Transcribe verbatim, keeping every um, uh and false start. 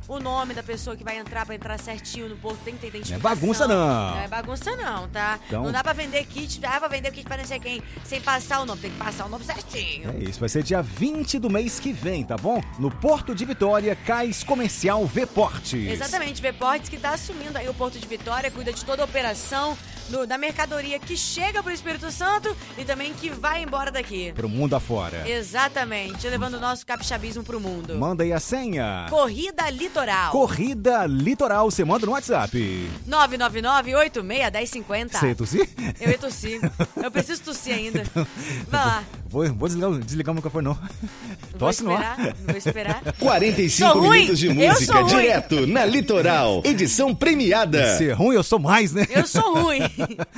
o nome da pessoa que vai entrar, pra entrar certinho no porto, tem que ter identificação. Não é bagunça não. Não é bagunça não, tá? Então... Não dá pra vender kit, dá pra vender kit pra não sei quem, sem passar o nome, tem que passar o nome certinho. É isso, vai ser dia vinte do mês que vem, tá bom? No Porto de Vitória, Cais Comercial V-Portes. Exatamente, V-Portes que tá assumindo aí o Porto de Vitória, cuida de toda a operação do, da mercadoria que chega pro Espírito Santo e também que vai embora daqui. Pro mundo afora. Exatamente, levando o nosso capixabismo pro mundo. Manda aí a senha. Corrida Litoral. Corrida Litoral, você manda no WhatsApp. nove nove nove, oito seis, um zero cinco zero. Você ia tossir? Eu ia tossir. Eu preciso tossir ainda. Então, vai lá. Vou, vou desligar, desligar o microfone, não. Tosse vou no esperar, ar. Vou esperar. quarenta e cinco minutos de música direto na Litoral. Edição premiada. Ser ruim, eu sou mais, né? Eu sou ruim.